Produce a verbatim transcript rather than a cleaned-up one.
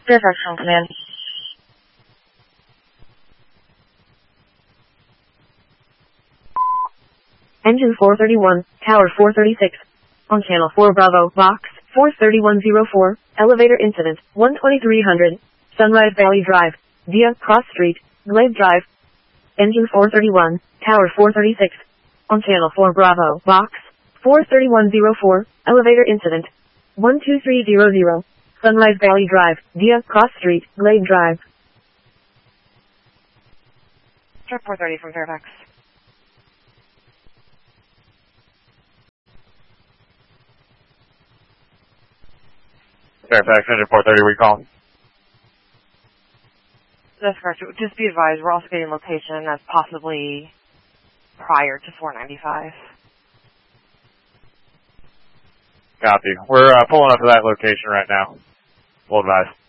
Fairfax from command. Engine four thirty-one, Tower four thirty-six. On Channel four Bravo, Box four thirty-one oh four, elevator incident, one twenty-three hundred, Sunrise Valley Drive, via Cross Street, Glade Drive. Engine four thirty-one, Tower four thirty-six. On Channel four Bravo, Box four thirty-one oh four, elevator incident, one two three zero zero, Sunrise Valley Drive, via Cross Street, Glade Drive. Truck four thirty from Fairfax. Fairfax, engine four thirty, recall. That's correct. Just be advised, we're also getting location that's possibly prior to four ninety-five. Copy. We're uh, pulling up to that location right now. We'll advise.